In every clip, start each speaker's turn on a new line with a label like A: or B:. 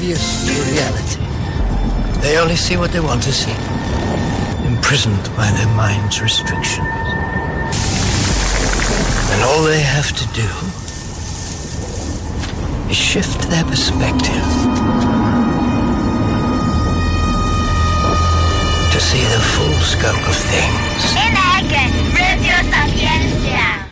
A: oblivious to reality. They only see what they want to see, imprisoned by their mind's restrictions. And all they have to do is shift their perspective to see the full scope of things.
B: Radio Sapiencia.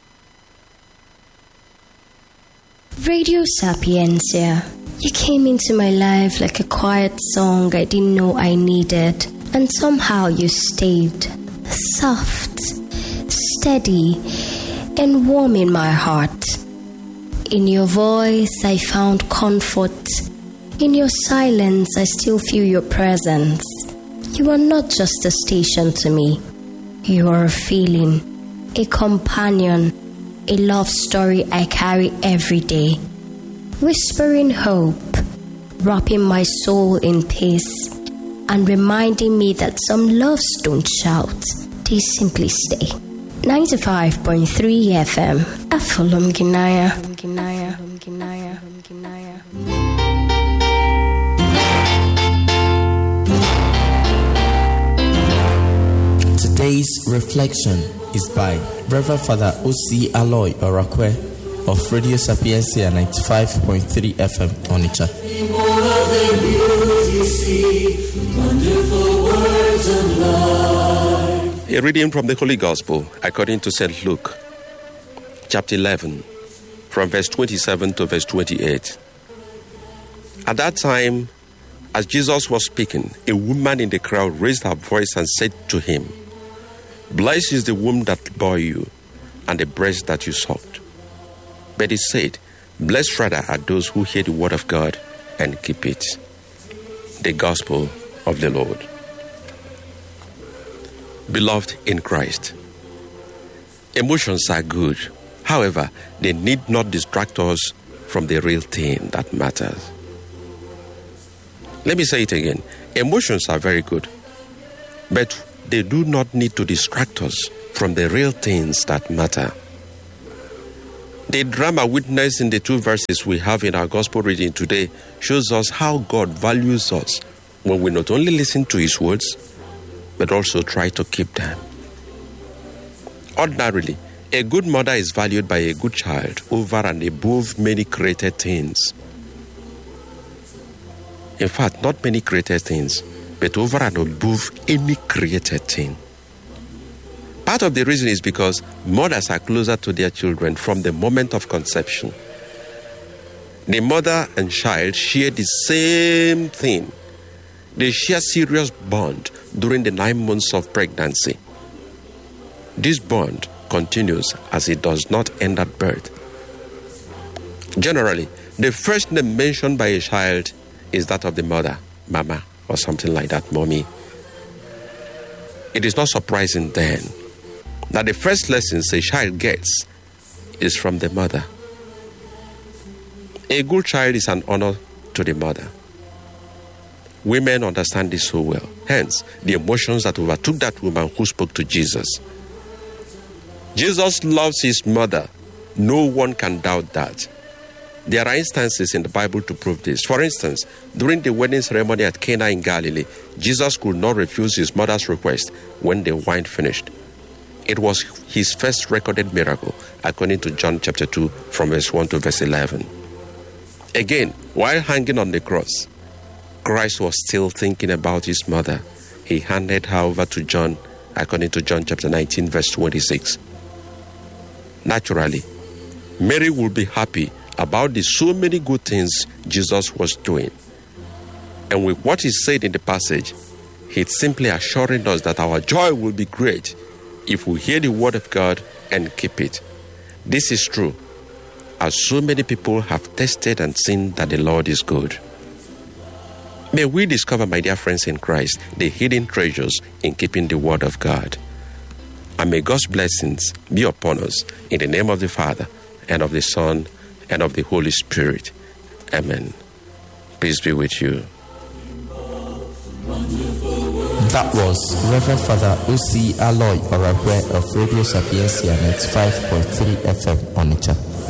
C: Radio Sapiencia. You came into my life like a quiet song I didn't know I needed, and somehow you stayed. Soft, steady, and warm in my heart. In your voice I found comfort. In your silence I still feel your presence. You are not just a station to me. You are a feeling, a companion, a love story I carry every day. Whispering hope, wrapping my soul in peace, and reminding me that some loves don't shout, they simply stay. 95.3 FM, Afulum Ginaya.
D: Today's reflection is by Reverend Father O.C. Aloy Orakwe of Radio Sapiencia 95.3 FM Onitsha.
E: A reading from the Holy Gospel according to St. Luke, chapter 11, from verse 27 to verse 28. At that time, as Jesus was speaking, a woman in the crowd raised her voice and said to him, "Blessed is the womb that bore you, and the breast that you sucked." But he said, "Blessed rather are those who hear the word of God and keep it." The Gospel of the Lord. Beloved in Christ, emotions are good. However, they need not distract us from the real thing that matters. Let me say it again. Emotions are very good, but they do not need to distract us from the real things that matter. The drama witnessed in the two verses we have in our gospel reading today shows us how God values us when we not only listen to His words, but also try to keep them. Ordinarily, a good mother is valued by a good child over and above many created things. In fact, not many created things, but over and above any created thing. Part of the reason is because mothers are closer to their children from the moment of conception. The mother and child share the same thing. They share serious bond during the 9 months of pregnancy. This bond continues as it does not end at birth. Generally, the first name mentioned by a child is that of the mother, mama, or something like that, mommy. It is not surprising then that the first lessons a child gets is from the mother. A good child is an honor to the mother. Women understand this so well. Hence, the emotions that overtook that woman who spoke to Jesus. Jesus loves his mother. No one can doubt that. There are instances in the Bible to prove this. For instance, during the wedding ceremony at Cana in Galilee, Jesus could not refuse his mother's request when the wine finished. It was his first recorded miracle, according to John chapter 2, from verse 1 to verse 11. Again, while hanging on the cross, Christ was still thinking about his mother. He handed her over to John, according to John chapter 19, verse 26. Naturally, Mary would be happy about the so many good things Jesus was doing. And with what he said in the passage, he's simply assuring us that our joy will be great if we hear the word of God and keep it. This is true, as so many people have tested and seen that the Lord is good. May we discover, my dear friends in Christ, the hidden treasures in keeping the word of God. And may God's blessings be upon us in the name of the Father, and of the Son, and of the Holy Spirit. Amen. Peace be with you.
D: That was Reverend Father O.C. Aloy Orakwe of Radio Sapiencia 95.3 FM Onitsha.